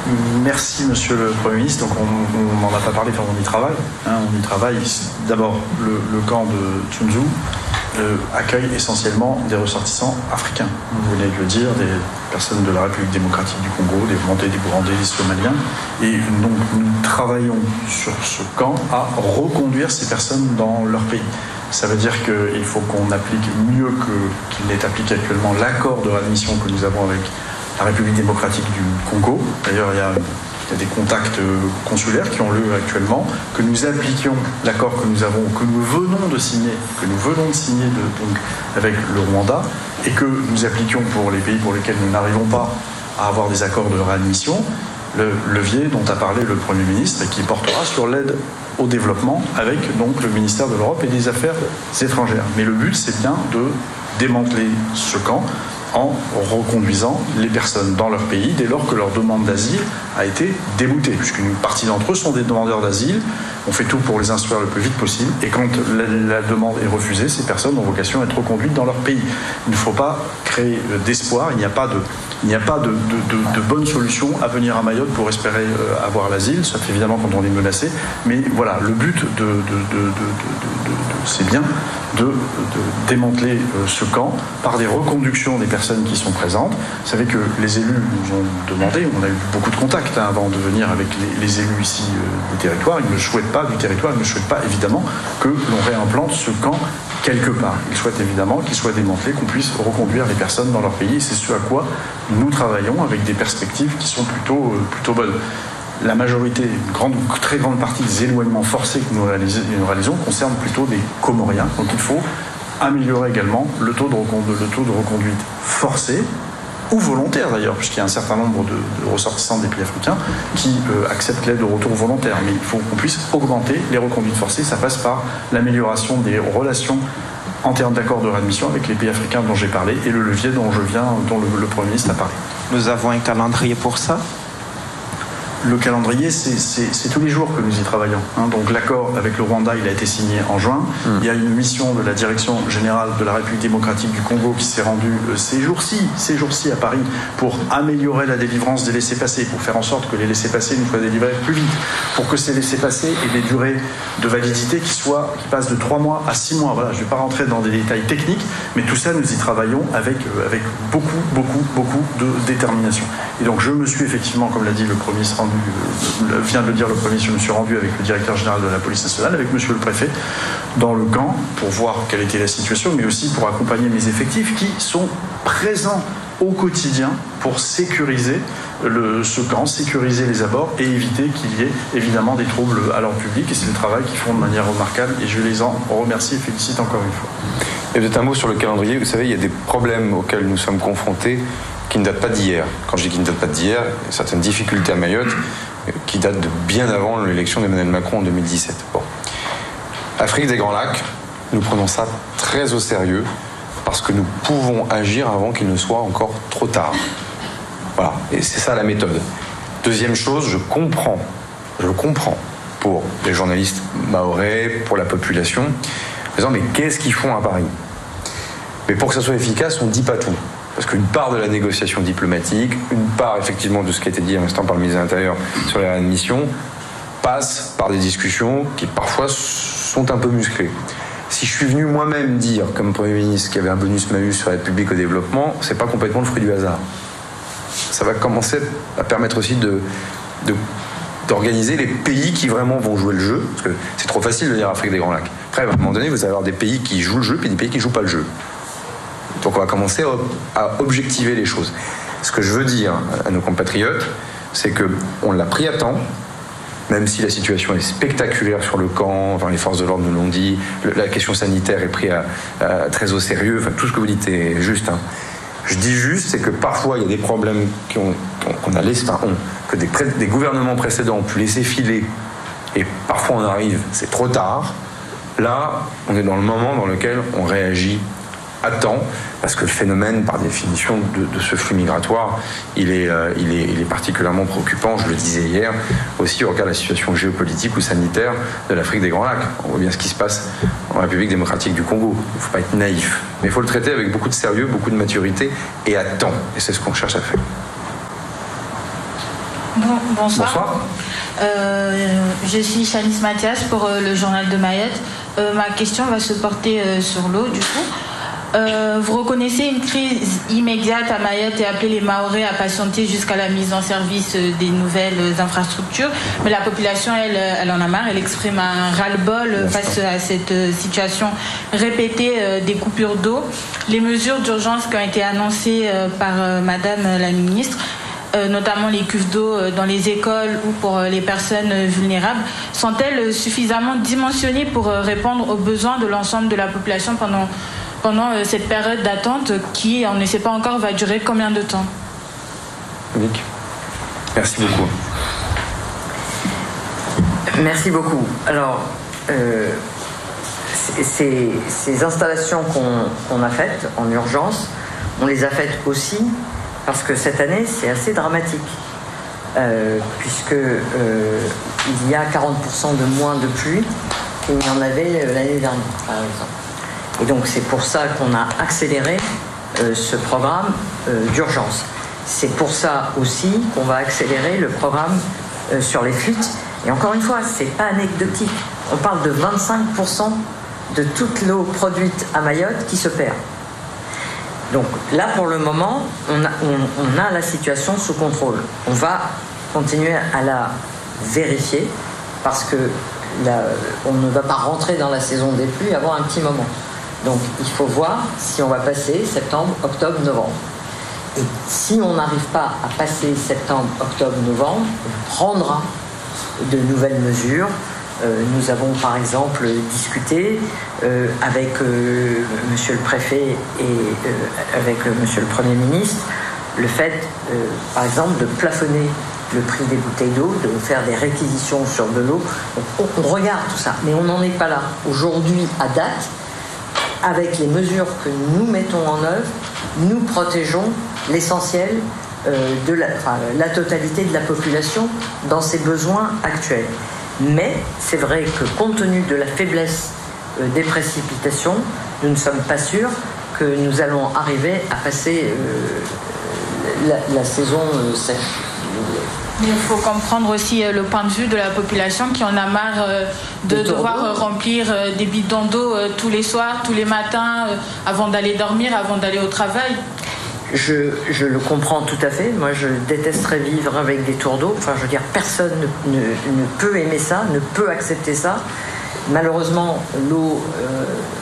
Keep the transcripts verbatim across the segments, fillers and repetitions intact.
Merci Monsieur le Premier ministre. Donc on n'en a pas parlé, enfin on y travaille. Hein, on y travaille. D'abord, le, le camp de Tsunzu euh, accueille essentiellement des ressortissants africains. Vous venez de le dire, des personnes de la République démocratique du Congo, des Rwandais, des Burundais, des Somaliens. Et donc nous travaillons sur ce camp à reconduire ces personnes dans leur pays. Ça veut dire qu'il faut qu'on applique mieux que, qu'il n'est appliqué actuellement l'accord de réadmission que nous avons avec la République démocratique du Congo. D'ailleurs, il y a, il y a des contacts consulaires qui ont lieu actuellement, que nous appliquions l'accord que nous avons, que nous venons de signer, que nous venons de signer de, donc, avec le Rwanda, et que nous appliquions pour les pays pour lesquels nous n'arrivons pas à avoir des accords de réadmission, le levier dont a parlé le Premier ministre et qui portera sur l'aide au développement avec donc le ministère de l'Europe et des Affaires étrangères. Mais le but, c'est bien de démanteler ce camp en reconduisant les personnes dans leur pays dès lors que leur demande d'asile a été déboutée, puisqu'une partie d'entre eux sont des demandeurs d'asile. On fait tout pour les instruire le plus vite possible, et quand la, la demande est refusée, ces personnes ont vocation à être reconduites dans leur pays. Il ne faut pas créer d'espoir, il n'y a pas de, il n'y a pas de, de, de, de bonne solution à venir à Mayotte pour espérer euh, avoir l'asile, sauf évidemment quand on est menacé, mais voilà, le but de, de, de, de, de, de, de, de c'est bien de, de démanteler euh, ce camp par des reconductions des personnes qui sont présentes. Vous savez que les élus nous ont demandé, on a eu beaucoup de contacts hein, avant de venir avec les, les élus ici euh, du territoire, ils ne souhaitent pas du territoire, ils ne souhaitent pas évidemment que l'on réimplante ce camp quelque part. Ils souhaitent évidemment qu'il soit démantelé, qu'on puisse reconduire les personnes dans leur pays, et c'est ce à quoi nous travaillons avec des perspectives qui sont plutôt, euh, plutôt bonnes. La majorité, une grande, très grande partie des éloignements forcés que nous réalisons, nous réalisons concernent plutôt des Comoriens. Donc il faut améliorer également le taux de, le taux de reconduite forcée, ou volontaire d'ailleurs, puisqu'il y a un certain nombre de, de ressortissants des pays africains qui euh, acceptent l'aide de retour volontaire. Mais il faut qu'on puisse augmenter les reconduites forcées. Ça passe par l'amélioration des relations en termes d'accords de réadmission avec les pays africains dont j'ai parlé et le levier dont je viens, dont le, le Premier ministre a parlé. Nous avons un calendrier pour ça ? Le calendrier, c'est, c'est, c'est tous les jours que nous y travaillons. Hein. Donc l'accord avec le Rwanda, il a été signé en juin. Mmh. Il y a une mission de la Direction générale de la République démocratique du Congo qui s'est rendue euh, ces jours-ci, ces jours-ci à Paris pour améliorer la délivrance des laissez-passer, pour faire en sorte que les laissez-passer nous soient délivrés plus vite, pour que ces laissez-passer aient des durées de validité qui, soient, qui passent de trois mois à six mois. Voilà, je ne vais pas rentrer dans des détails techniques, mais tout ça, nous y travaillons avec, euh, avec beaucoup, beaucoup, beaucoup de détermination. Et donc je me suis effectivement, comme l'a dit le Premier ministre, vient de le dire le Premier ministre, je me suis rendu avec le directeur général de la police nationale, avec monsieur le préfet, dans le camp, pour voir quelle était la situation, mais aussi pour accompagner mes effectifs qui sont présents au quotidien pour sécuriser le, ce camp, sécuriser les abords et éviter qu'il y ait évidemment des troubles à l'ordre public. Et c'est le travail qu'ils font de manière remarquable et je les en remercie et félicite encore une fois. Et peut-être un mot sur le calendrier. Vous savez, il y a des problèmes auxquels nous sommes confrontés qui ne datent pas d'hier. Quand je dis qui ne datent pas d'hier, il y a certaines difficultés à Mayotte qui datent de bien avant l'élection d'Emmanuel Macron en deux mille dix-sept. Bon. Afrique des Grands Lacs, nous prenons ça très au sérieux parce que nous pouvons agir avant qu'il ne soit encore trop tard. Voilà, et c'est ça la méthode. Deuxième chose, je comprends, je comprends pour les journalistes mahorais, pour la population, en disant mais qu'est-ce qu'ils font à Paris ? Mais pour que ça soit efficace, on ne dit pas tout. Parce qu'une part de la négociation diplomatique, une part effectivement de ce qui a été dit à l'instant par le ministre de l'Intérieur sur la réadmission, passe par des discussions qui parfois sont un peu musclées. Si je suis venu moi-même dire, comme Premier ministre, qu'il y avait un bonus-malus sur l'aide publique au développement, c'est pas complètement le fruit du hasard. Ça va commencer à permettre aussi de, de, d'organiser les pays qui vraiment vont jouer le jeu, parce que c'est trop facile de dire Afrique des Grands Lacs. Après, à un moment donné, vous allez avoir des pays qui jouent le jeu, puis des pays qui jouent pas le jeu. Donc on va commencer à objectiver les choses. Ce que je veux dire à nos compatriotes, c'est qu'on l'a pris à temps, même si la situation est spectaculaire sur le camp, enfin, les forces de l'ordre nous l'ont dit, la question sanitaire est prise à, à, très au sérieux, enfin, tout ce que vous dites est juste. Hein. Je dis juste, c'est que parfois il y a des problèmes qui ont, qu'on a laissé, enfin, on, que des, des gouvernements précédents ont pu laisser filer, et parfois on arrive, c'est trop tard. Là, on est dans le moment dans lequel on réagit à temps, parce que le phénomène, par définition, de, de ce flux migratoire, il est, euh, il, est, il est particulièrement préoccupant, je le disais hier, aussi au regard de la situation géopolitique ou sanitaire de l'Afrique des Grands Lacs. On voit bien ce qui se passe en République démocratique du Congo. Il ne faut pas être naïf, mais il faut le traiter avec beaucoup de sérieux, beaucoup de maturité, et à temps. Et c'est ce qu'on cherche à faire. Nous Bon, bonsoir. Bonsoir. Euh, je suis Chalice Mathias pour euh, le journal de Mayotte. Euh, ma question va se porter euh, sur l'eau du coup. Euh, vous reconnaissez une crise immédiate à Mayotte et appelez les Mahorais à patienter jusqu'à la mise en service des nouvelles infrastructures. Mais la population, elle, elle en a marre. Elle exprime un ras-le-bol face à cette situation répétée des coupures d'eau. Les mesures d'urgence qui ont été annoncées par Madame la ministre, notamment les cuves d'eau dans les écoles ou pour les personnes vulnérables, sont-elles suffisamment dimensionnées pour répondre aux besoins de l'ensemble de la population pendant pendant cette période d'attente qui, on ne sait pas encore, va durer combien de temps? Nick, merci beaucoup. Merci beaucoup. Alors, euh, ces, ces installations qu'on qu'on a faites en urgence, on les a faites aussi parce que cette année, c'est assez dramatique. Euh, puisque euh, il y a quarante pour cent de moins de pluie qu'il y en avait l'année dernière, par exemple. Et donc c'est pour ça qu'on a accéléré euh, ce programme euh, d'urgence. C'est pour ça aussi qu'on va accélérer le programme euh, sur les fuites. Et encore une fois, c'est pas anecdotique. On parle de vingt-cinq pour cent de toute l'eau produite à Mayotte qui se perd. Donc là, pour le moment, on a, on, on a la situation sous contrôle. On va continuer à la vérifier parce que la, on ne va pas rentrer dans la saison des pluies avant un petit moment. Donc il faut voir si on va passer septembre, octobre, novembre. Et si on n'arrive pas à passer septembre, octobre, novembre, on prendra de nouvelles mesures. Euh, nous avons par exemple discuté euh, avec euh, monsieur le préfet et euh, avec euh, monsieur le Premier ministre le fait, euh, par exemple, de plafonner le prix des bouteilles d'eau, de faire des réquisitions sur de l'eau. On, on regarde tout ça, mais on n'en est pas là. Aujourd'hui, à date, avec les mesures que nous mettons en œuvre, nous protégeons l'essentiel euh, de la, enfin, la totalité de la population dans ses besoins actuels. Mais c'est vrai que compte tenu de la faiblesse euh, des précipitations, nous ne sommes pas sûrs que nous allons arriver à passer euh, la, la saison euh, sèche. Il faut comprendre aussi le point de vue de la population qui en a marre de devoir remplir des bidons d'eau tous les soirs, tous les matins, avant d'aller dormir, avant d'aller au travail. Je, je le comprends tout à fait. Moi, je détesterais vivre avec des tours d'eau. Enfin, je veux dire, personne ne, ne, ne peut aimer ça, ne peut accepter ça. Malheureusement, l'eau, euh,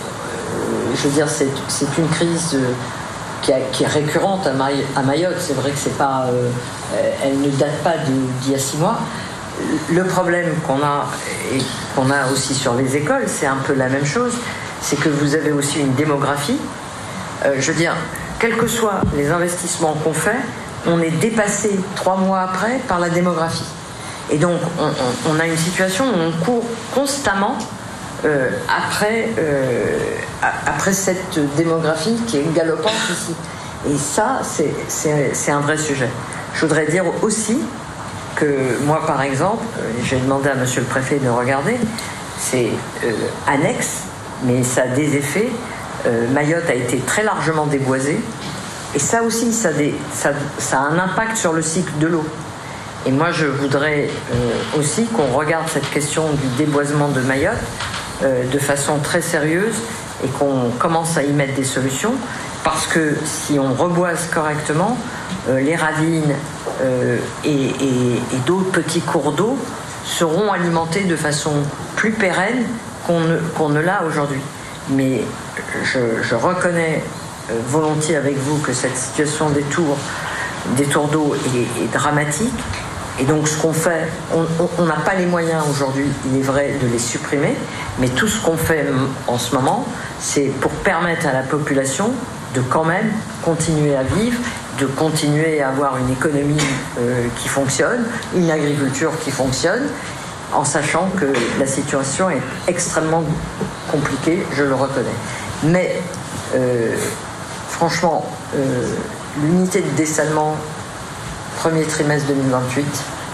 je veux dire, c'est, c'est une crise... Euh, Qui, a, qui est récurrente à, Mayotte. À Mayotte. C'est vrai que c'est pas, euh, elle ne date pas de, d'il y a six mois. Le problème qu'on a et qu'on a aussi sur les écoles, c'est un peu la même chose. C'est que vous avez aussi une démographie. Euh, je veux dire, quels que soient les investissements qu'on fait, on est dépassé trois mois après par la démographie. Et donc, on, on, on a une situation où on court constamment. Euh, après, euh, après cette démographie qui est galopante ici. Et ça, c'est, c'est, c'est un vrai sujet. Je voudrais dire aussi que moi, par exemple, euh, j'ai demandé à monsieur le préfet de regarder, c'est euh, annexe, mais ça a des effets. Euh, Mayotte a été très largement déboisée. Et ça aussi, ça, des, ça, ça a un impact sur le cycle de l'eau. Et moi, je voudrais euh, aussi qu'on regarde cette question du déboisement de Mayotte Euh, de façon très sérieuse et qu'on commence à y mettre des solutions parce que si on reboise correctement, euh, les ravines euh, et, et, et d'autres petits cours d'eau seront alimentés de façon plus pérenne qu'on ne, qu'on ne l'a aujourd'hui. Mais je, je reconnais euh, volontiers avec vous que cette situation des tours, des tours d'eau est, est dramatique. Et donc ce qu'on fait, on n'a pas les moyens aujourd'hui, il est vrai, de les supprimer, mais tout ce qu'on fait en ce moment, c'est pour permettre à la population de quand même continuer à vivre, de continuer à avoir une économie euh, qui fonctionne, une agriculture qui fonctionne, en sachant que la situation est extrêmement compliquée, je le reconnais. Mais euh, franchement, euh, l'unité de dessalement premier trimestre deux mille vingt-huit,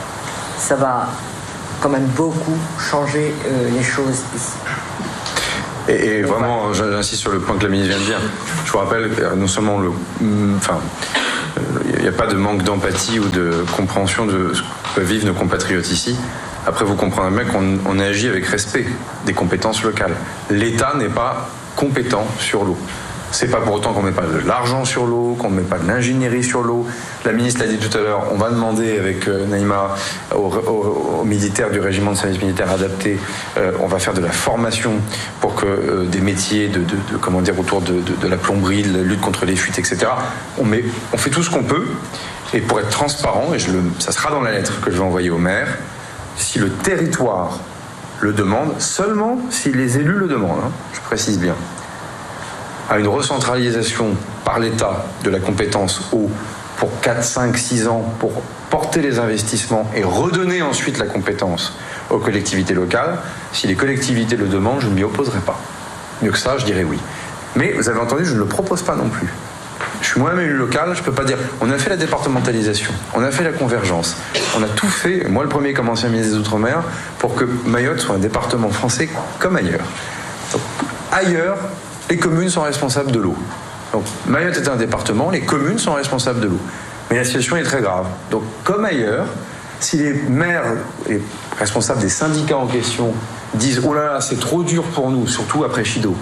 ça va quand même beaucoup changer euh, les choses ici. Et, et vraiment, j'insiste sur le point que la ministre vient de dire. Je vous rappelle, non seulement le, enfin, il n'y a pas de manque d'empathie ou de compréhension de ce que peuvent vivre nos compatriotes ici. Après, vous comprendrez bien qu'on on agit avec respect des compétences locales. L'État n'est pas compétent sur l'eau. C'est pas pour autant qu'on ne met pas de l'argent sur l'eau, qu'on ne met pas de l'ingénierie sur l'eau. La ministre l'a dit tout à l'heure, on va demander avec euh, Naïma aux, aux, aux militaires du régiment de service militaire adapté, euh, on va faire de la formation pour que euh, des métiers de, de, de comment dire autour de, de, de la plomberie, de la lutte contre les fuites, et cetera. On, met, on fait tout ce qu'on peut. Et pour être transparent, et je le, ça sera dans la lettre que je vais envoyer au maire, si le territoire le demande, seulement si les élus le demandent, hein, je précise bien, à une recentralisation par l'État de la compétence eau pour quatre, cinq, six ans pour porter les investissements et redonner ensuite la compétence aux collectivités locales, si les collectivités le demandent, je ne m'y opposerai pas. Mieux que ça, je dirais oui. Mais vous avez entendu, je ne le propose pas non plus. Je suis moi-même élu local, je ne peux pas dire on a fait la départementalisation, on a fait la convergence, on a tout fait, moi le premier comme ancien ministre des Outre-mer, pour que Mayotte soit un département français comme ailleurs. Donc, ailleurs, les communes sont responsables de l'eau. Donc Mayotte est un département, les communes sont responsables de l'eau. Mais la situation est très grave. Donc comme ailleurs, si les maires et responsables des syndicats en question disent oh là là, c'est trop dur pour nous, surtout après Chido,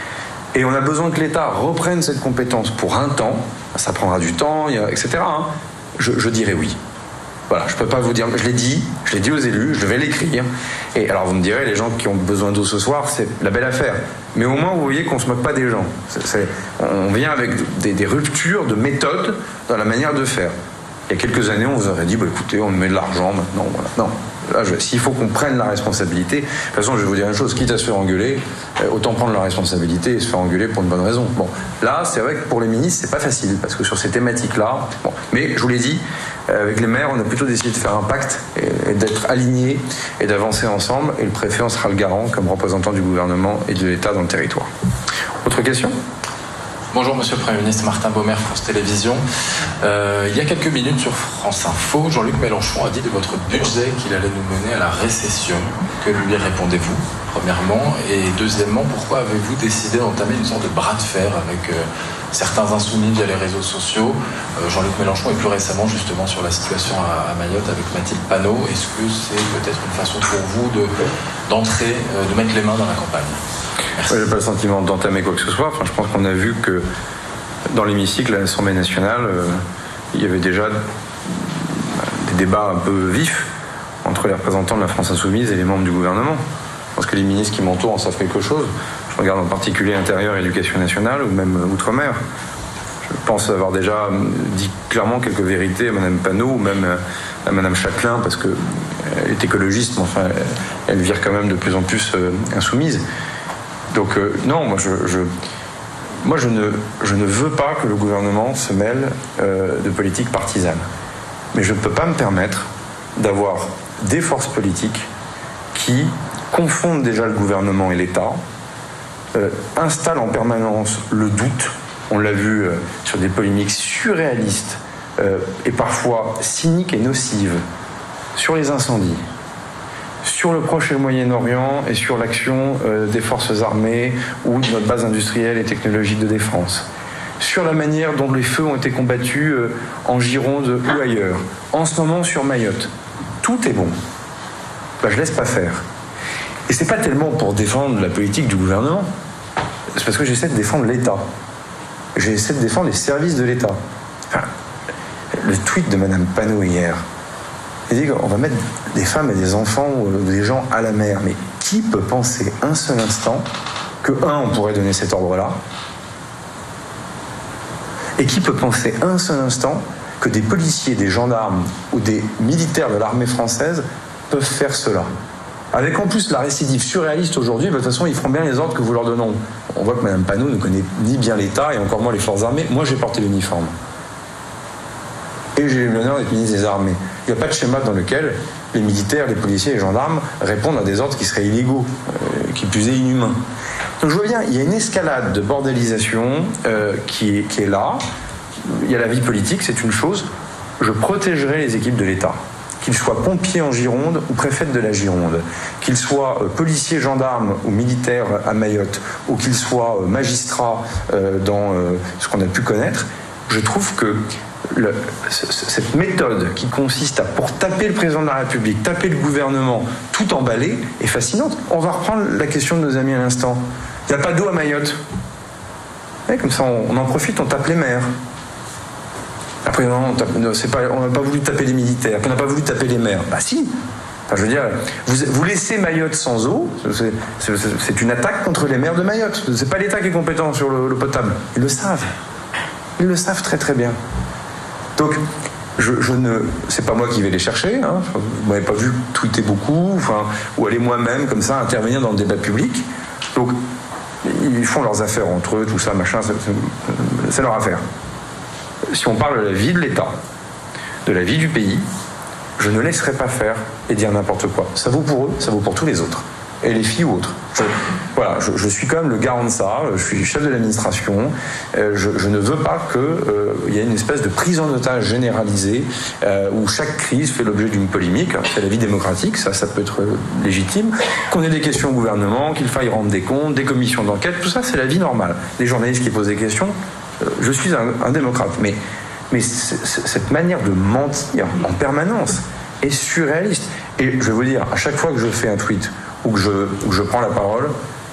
et on a besoin que l'État reprenne cette compétence pour un temps, ça prendra du temps, et cetera, hein, je, je dirais oui. Voilà, je ne peux pas vous dire, je l'ai dit, je l'ai dit aux élus, je vais l'écrire. Et alors vous me direz, les gens qui ont besoin d'eau ce soir, c'est la belle affaire. Mais au moins vous voyez qu'on ne se moque pas des gens. C'est, c'est, on vient avec des, des ruptures de méthode dans la manière de faire. Il y a quelques années, on vous aurait dit, bah, écoutez, on met de l'argent maintenant. Voilà. Non, là, je, s'il faut qu'on prenne la responsabilité, de toute façon, je vais vous dire une chose, quitte à se faire engueuler, autant prendre la responsabilité et se faire engueuler pour une bonne raison. Bon, là, c'est vrai que pour les ministres, c'est pas facile, parce que sur ces thématiques-là, bon, mais je vous l'ai dit, avec les maires, on a plutôt décidé de faire un pacte et, et d'être alignés et d'avancer ensemble, et le préfet en sera le garant comme représentant du gouvernement et de l'État dans le territoire. Autre question ? Bonjour Monsieur le Premier ministre, Martin Baumer, France Télévisions. Euh, il y a quelques minutes sur France Info, Jean-Luc Mélenchon a dit de votre budget qu'il allait nous mener à la récession. Que lui répondez-vous, premièrement? Et deuxièmement, pourquoi avez-vous décidé d'entamer une sorte de bras de fer avec euh, certains insoumis via les réseaux sociaux, euh, Jean-Luc Mélenchon et plus récemment justement sur la situation à, à Mayotte avec Mathilde Panot? Est-ce que c'est peut-être une façon pour vous de, d'entrer, euh, de mettre les mains dans la campagne? Je n'ai pas le sentiment d'entamer quoi que ce soit. Enfin, je pense qu'on a vu que dans l'hémicycle, à l'Assemblée nationale, euh, il y avait déjà des débats un peu vifs entre les représentants de la France insoumise et les membres du gouvernement. Je pense que les ministres qui m'entourent en savent quelque chose. Je regarde en particulier Intérieur, Éducation nationale ou même Outre-mer. Je pense avoir déjà dit clairement quelques vérités à Mme Panot ou même à Mme Châtelain, parce qu'elle est écologiste, mais enfin, elle vire quand même de plus en plus euh, insoumise. Donc euh, non, moi, je, je, moi je, ne, je ne veux pas que le gouvernement se mêle euh, de politique partisane. Mais je ne peux pas me permettre d'avoir des forces politiques qui confondent déjà le gouvernement et l'État, euh, installent en permanence le doute, on l'a vu euh, sur des polémiques surréalistes euh, et parfois cyniques et nocives, sur les incendies, sur le Proche et le Moyen-Orient et sur l'action euh, des forces armées ou de notre base industrielle et technologique de défense, sur la manière dont les feux ont été combattus euh, en Gironde ou ailleurs, en ce moment sur Mayotte. Tout est bon. Ben, je laisse pas faire. Et c'est pas tellement pour défendre la politique du gouvernement, c'est parce que j'essaie de défendre l'État. J'essaie de défendre les services de l'État. Enfin, le tweet de Mme Panot hier, elle dit qu'on va mettre des femmes et des enfants ou des gens à la mer. Mais qui peut penser un seul instant que, un, on pourrait donner cet ordre-là, et qui peut penser un seul instant que des policiers, des gendarmes ou des militaires de l'armée française peuvent faire cela? Avec en plus la récidive surréaliste aujourd'hui, de toute façon, ils feront bien les ordres que vous leur donnez. On voit que Mme Panot ne connaît ni bien l'État et encore moins les forces armées. Moi, j'ai porté l'uniforme. Et j'ai eu l'honneur d'être ministre des Armées. Il n'y a pas de schéma dans lequel les militaires, les policiers et les gendarmes répondent à des ordres qui seraient illégaux, euh, qui plus est inhumains. Donc je vois bien, il y a une escalade de bordélisation euh, qui, est, qui est là. Il y a la vie politique, c'est une chose. Je protégerai les équipes de l'État, qu'ils soient pompiers en Gironde ou préfètes de la Gironde, qu'ils soient euh, policiers, gendarmes ou militaires à Mayotte, ou qu'ils soient euh, magistrats euh, dans euh, ce qu'on a pu connaître. je trouve que le, cette méthode qui consiste à, pour taper le président de la République, taper le gouvernement, tout emballer, est fascinante. On va reprendre la question de nos amis à l'instant. Il n'y a pas d'eau à Mayotte. Et comme ça, on, on en profite, on tape les maires. Après, non, on tape, c'est pas, on n'a pas voulu taper les militaires, on n'a pas voulu taper les maires. Bah si. Enfin, je veux dire, vous, vous laissez Mayotte sans eau, c'est, c'est, c'est une attaque contre les maires de Mayotte. C'est pas l'État qui est compétent sur le, le potable. Ils le savent. Ils le savent très très bien. Donc, je, je ne, c'est pas moi qui vais les chercher. Hein. Vous m'avez pas vu tweeter beaucoup, enfin, ou aller moi-même comme ça intervenir dans le débat public. Donc, ils font leurs affaires entre eux, tout ça, machin. C'est, c'est leur affaire. Si on parle de la vie de l'État, de la vie du pays, je ne laisserai pas faire et dire n'importe quoi. Ça vaut pour eux, ça vaut pour tous les autres. Et les filles ou autres. Je, voilà, je, je suis quand même le garant de ça, je suis chef de l'administration, euh, je, je ne veux pas qu'il euh, y ait une espèce de prise en otage généralisée euh, où chaque crise fait l'objet d'une polémique. Alors, c'est la vie démocratique, ça, ça peut être légitime. Qu'on ait des questions au gouvernement, qu'il faille rendre des comptes, des commissions d'enquête, tout ça, c'est la vie normale. Les journalistes qui posent des questions, euh, je suis un, un démocrate. Mais, mais c'est, c'est, cette manière de mentir en permanence est surréaliste. Et je vais vous dire, à chaque fois que je fais un tweet, ou que je, ou que je prends la parole,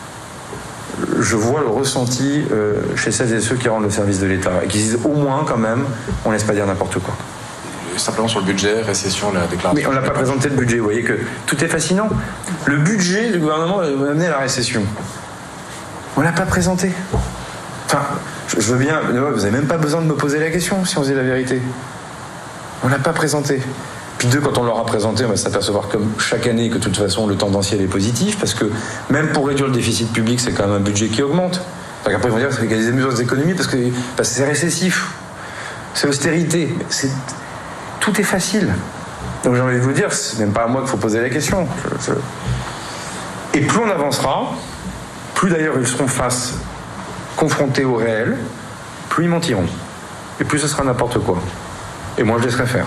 je vois le ressenti euh, chez celles et ceux qui rendent le service de l'État et qui disent au moins quand même, on ne laisse pas dire n'importe quoi. Simplement sur le budget, récession, la déclaration. Mais on n'a pas présenté le budget, vous voyez que tout est fascinant. Le budget du gouvernement va amener à la récession. On ne l'a pas présenté. Enfin, je, je veux bien, vous n'avez même pas besoin de me poser la question si on dit la vérité. On ne l'a pas présenté. Puis deux, quand on l'aura présenté, on va s'apercevoir comme chaque année que de toute façon le tendanciel est positif, parce que même pour réduire le déficit public, c'est quand même un budget qui augmente. Donc après ils vont dire qu'il y a des mesures d'économie parce que, parce que c'est récessif, c'est austérité. C'est, tout est facile. Donc j'ai envie de vous dire, c'est même pas à moi qu'il faut poser la question. Je, je... Et plus on avancera, plus d'ailleurs ils seront face, confrontés au réel, plus ils mentiront. Et plus ce sera n'importe quoi. Et moi je laisserai faire.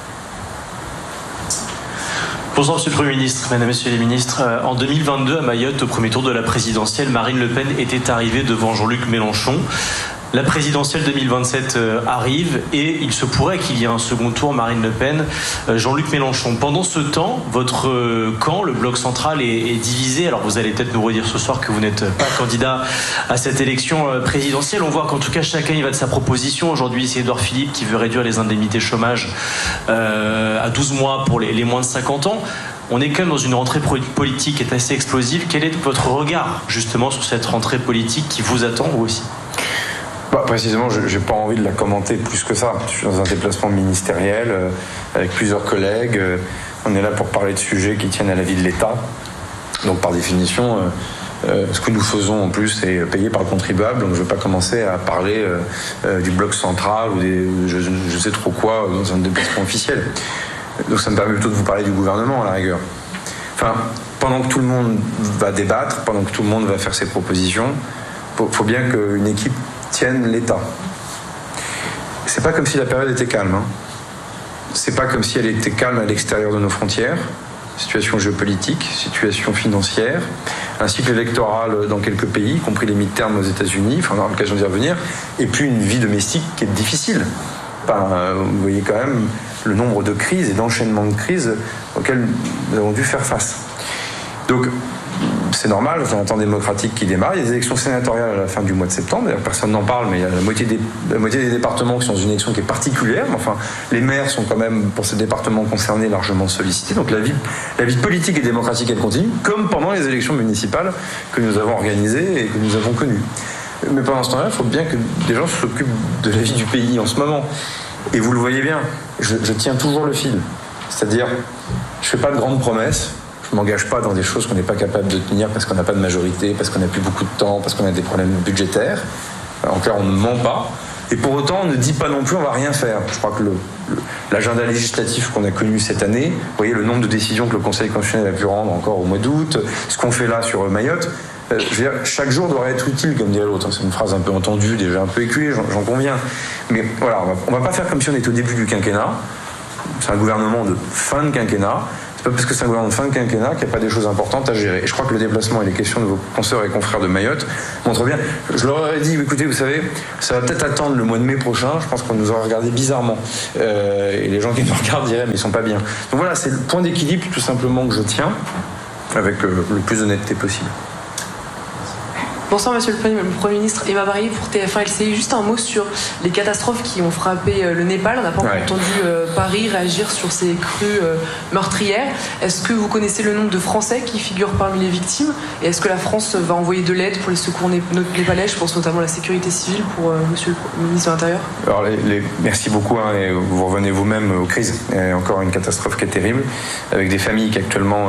Bonsoir Monsieur le Premier ministre, Mesdames et Messieurs les ministres. En deux mille vingt-deux, à Mayotte, au premier tour de la présidentielle, Marine Le Pen était arrivée devant Jean-Luc Mélenchon. La présidentielle deux mille vingt-sept arrive et il se pourrait qu'il y ait un second tour Marine Le Pen, Jean-Luc Mélenchon. Pendant ce temps, votre camp, le bloc central, est, est divisé. Alors vous allez peut-être nous redire ce soir que vous n'êtes pas candidat à cette élection présidentielle. On voit qu'en tout cas chacun y va de sa proposition. Aujourd'hui, c'est Édouard Philippe qui veut réduire les indemnités chômage euh, à douze mois pour les, les moins de cinquante ans. On est quand même dans une rentrée politique qui est assez explosive. Quel est votre regard justement sur cette rentrée politique qui vous attend vous aussi ? Bah, précisément, je n'ai pas envie de la commenter plus que ça. Je suis dans un déplacement ministériel euh, avec plusieurs collègues. Euh, on est là pour parler de sujets qui tiennent à la vie de l'État. Donc, par définition, euh, euh, ce que nous faisons en plus, c'est payé par le contribuable. Donc, je ne vais pas commencer à parler euh, euh, du bloc central ou des, je ne sais trop quoi dans un déplacement officiel. Donc, ça me permet plutôt de vous parler du gouvernement, à la rigueur. Enfin, pendant que tout le monde va débattre, pendant que tout le monde va faire ses propositions, il faut bien qu'une équipe tiennent l'État. C'est pas comme si la période était calme. Hein. C'est pas comme si elle était calme à l'extérieur de nos frontières. Situation géopolitique, situation financière, un cycle électoral dans quelques pays, y compris les mi-termes aux États-Unis, enfin, on aura l'occasion d'y revenir, et puis une vie domestique qui est difficile. Enfin, vous voyez quand même le nombre de crises et d'enchaînements de crises auxquels nous avons dû faire face. Donc, c'est normal, c'est un temps démocratique qui démarre. Il y a des élections sénatoriales à la fin du mois de septembre. D'ailleurs, personne n'en parle, mais il y a la moitié des, la moitié des départements qui sont dans une élection qui est particulière. Mais enfin, les maires sont quand même, pour ces départements concernés, largement sollicités. Donc la vie, la vie politique et démocratique, elle continue, comme pendant les élections municipales que nous avons organisées et que nous avons connues. Mais pendant ce temps-là, il faut bien que des gens s'occupent de la vie du pays en ce moment. Et vous le voyez bien, je, je tiens toujours le fil. C'est-à-dire, je ne fais pas de grandes promesses. Je ne m'engage pas dans des choses qu'on n'est pas capable de tenir parce qu'on n'a pas de majorité, parce qu'on n'a plus beaucoup de temps, parce qu'on a des problèmes budgétaires. En clair, on ne ment pas. Et pour autant, on ne dit pas non plus on ne va rien faire. Je crois que le, le, l'agenda législatif qu'on a connu cette année, vous voyez le nombre de décisions que le Conseil constitutionnel a pu rendre encore au mois d'août, ce qu'on fait là sur Mayotte, euh, je veux dire, chaque jour doit être utile, comme dirait l'autre. C'est une phrase un peu entendue, déjà un peu éculée, j'en, j'en conviens. Mais voilà, on ne va pas faire comme si on était au début du quinquennat. C'est un gouvernement de fin de quinquennat. c'est pas parce que c'est un gouvernement de fin de quinquennat qu'il n'y a pas des choses importantes à gérer. Et je crois que le déplacement et les questions de vos consoeurs et confrères de Mayotte montrent bien. Je leur aurais dit, écoutez, vous savez, ça va peut-être attendre le mois de mai prochain, je pense qu'on nous aurait regardé bizarrement. Euh, et les gens qui nous regardent diraient, mais ils sont pas bien. Donc voilà, c'est le point d'équilibre tout simplement que je tiens, avec euh, le plus d'honnêteté possible. Bonsoir Monsieur le Premier, le Premier ministre, Emma Barrier pour T F un L C I. Juste un mot sur les catastrophes qui ont frappé le Népal. On n'a pas encore ouais. entendu euh, Paris réagir sur ces crues euh, meurtrières. Est-ce que vous connaissez le nombre de Français qui figurent parmi les victimes? Et est-ce que la France va envoyer de l'aide pour les secours népalais? Je pense notamment à la sécurité civile pour euh, Monsieur le ministre de l'Intérieur. Alors, les, les, merci beaucoup. Hein, et vous revenez vous-même aux crises. Et encore une catastrophe qui est terrible, avec des familles qui actuellement